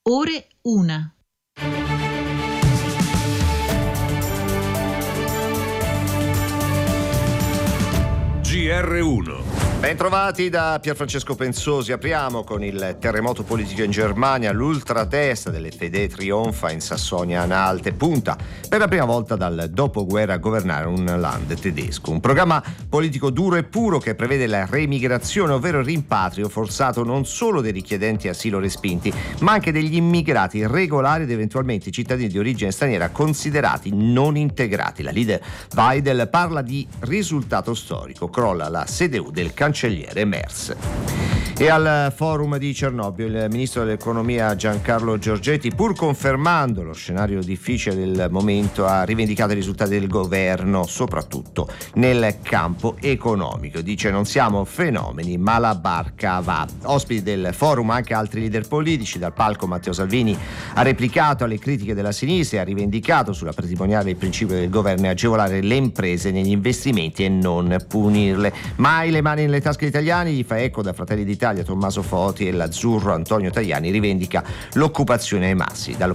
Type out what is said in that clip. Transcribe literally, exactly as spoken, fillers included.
Ore una. G R uno. Bentrovati da Pierfrancesco Pensosi. Apriamo con il terremoto politico in Germania. L'ultratesta dell'F D trionfa in Sassonia-Anhalt e punta per la prima volta dal dopoguerra a governare un land tedesco. Un programma politico duro e puro che prevede la remigrazione, ovvero il rimpatrio forzato non solo dei richiedenti asilo respinti, ma anche degli immigrati regolari ed eventualmente cittadini di origine straniera considerati non integrati. La leader Weidel parla di risultato storico. Crolla la C D U del cancelliere Merz. E al forum di Cernobbio il ministro dell'economia Giancarlo Giorgetti, pur confermando lo scenario difficile del momento, ha rivendicato i risultati del governo soprattutto nel campo economico. Dice: non siamo fenomeni ma la barca va. Ospiti del forum anche altri leader politici. Dal palco Matteo Salvini ha replicato alle critiche della sinistra e ha rivendicato sulla patrimoniale il principio del governo è agevolare le imprese negli investimenti e non punirle. Mai le mani nelle tasche italiane, gli fa eco da Fratelli d'Italia Tommaso Foti, e l'azzurro Antonio Tajani rivendica l'occupazione ai massi.